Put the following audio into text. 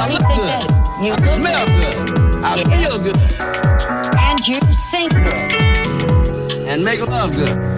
I look good. You I smell good. I feel good. And you sing good. And make love good.